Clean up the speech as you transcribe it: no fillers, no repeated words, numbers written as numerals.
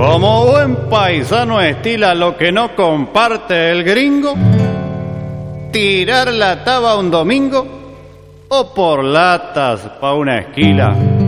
Como buen paisano estila lo que no comparte el gringo, tirar la taba un domingo o por latas pa' una esquila.